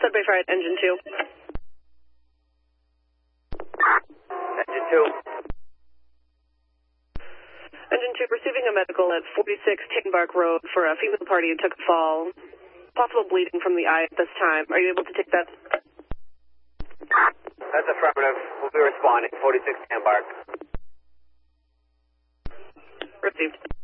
Sudbury Fried, Engine 2. Engine 2. Engine 2, receiving a medical at 46 Tinbark Road for a female party who took a fall. Possible bleeding from the eye at this time. Are you able to take that? That's affirmative. We'll be responding. 46 Tinbark. Received.